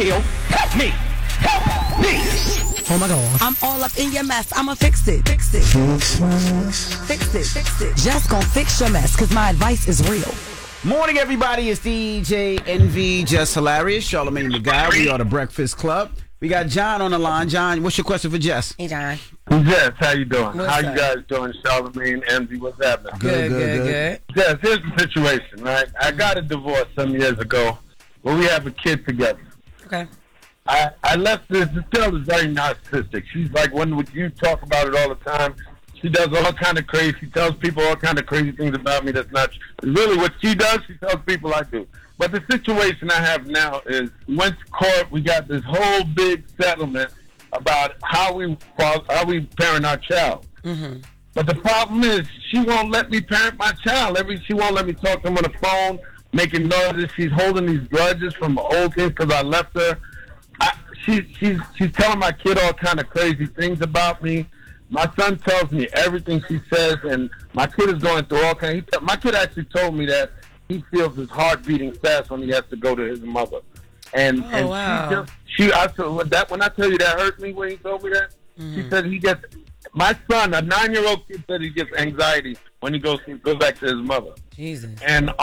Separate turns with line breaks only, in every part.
feel. Help me. Help me.
Oh my God.
I'm all up in your mess. I'ma fix it. Fix it. Fix it. Fix it. Just gonna fix your mess, cause my advice is real.
Morning, everybody. It's DJ NV, Just Hilarious, Charlamagne the Guy. We are the Breakfast Club. We got John on the line. John, what's your question for Jess?
Hey, John.
Jess, how you doing?
What's
how
up?
you guys doing? Charlamagne, Envy, what's happening?
Good.
Jess, here's the situation, right? I got a divorce some years ago, but we have a kid together.
Okay.
I left this girl is very narcissistic. She's like one with you talk about it all the time. She does all kind of crazy. She tells people all kind of crazy things about me that's not really what she does. She tells people I do. But the situation I have now is, went to court. We got this whole big settlement about how we parent our child.
Mm-hmm.
But the problem is, she won't let me parent my child. She won't let me talk to him on the phone, making noises. She's holding these grudges from old kids because I left her. She's telling my kid all kind of crazy things about me. My son tells me everything she says, and my kid is going through all kind. My kid actually told me that he feels his heart beating fast when he has to go to his mother. And
wow.
I said that when I tell you that hurt me when he told me that. She said he gets, my son, a 9-year-old kid, said he gets anxiety when he goes back to his mother.
Jesus.
And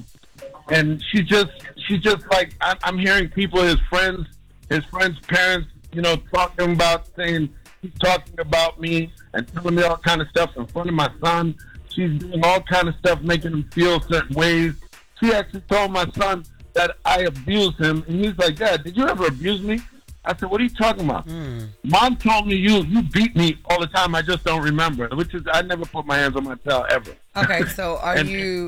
she just like, I'm hearing people, his friends' parents, talking about saying. She's talking about me and telling me all kind of stuff in front of my son. She's doing all kind of stuff, making him feel certain ways. She actually told my son that I abused him, and he's like, "Dad, did you ever abuse me?" I said, "What are you talking about?" Mom told me you beat me all the time. I just don't remember. Which is, I never put my hands on my child ever.
Okay, so have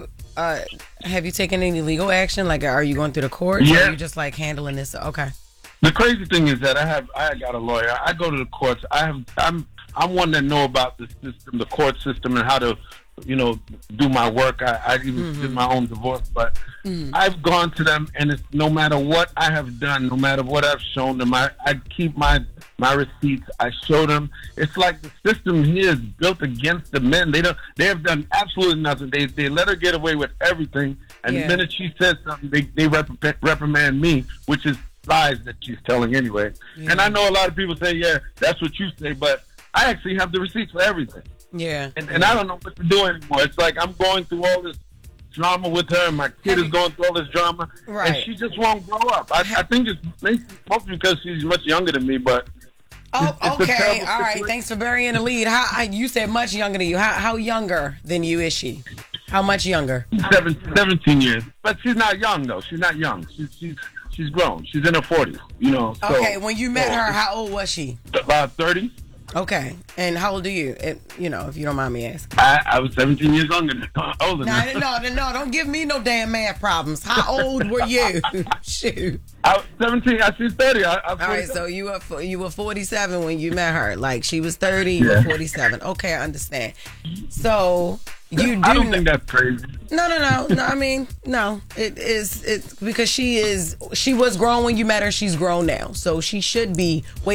you taken any legal action? Like, are you going through the courts?
Yeah.
Or are you just like handling this? Okay.
The crazy thing is that I got a lawyer. I go to the courts. I'm one that know about the system, the court system, and how to, do my work. I even did my own divorce, but I've gone to them, and it's no matter what I have done, no matter what I've shown them, I keep my receipts. I show them. It's like the system here is built against the men. They have done absolutely nothing. They let her get away with everything, and the minute she says something, they reprimand me, which is lies that she's telling anyway. Yeah. And I know a lot of people say, yeah, that's what you say, but I actually have the receipts for everything.
Yeah.
And I don't know what to do anymore. It's like I'm going through all this drama with her, and my kid is going through all this drama, and she just won't grow up. I think it's mostly because she's much younger than me, but it's
okay. All right. Thanks for burying the lead. You said much younger than you. How younger than you is she? How much younger?
17 years. But she's not young, though. She's not young. She's grown. She's in her 40s,
Okay, when you met her, how old was she?
About 30.
Okay, and how old are you? If you don't mind me asking.
I was 17 years older than
No, don't give me no damn math problems. How old were you? Shoot.
I was 17. She's 30.
All right, so you were 47 when you met her. Like, she was 30, you were 47. Okay, I understand. So you do.
I don't think that's crazy.
No. I mean, no. It's because she was grown when you met her. She's grown now, so she should be way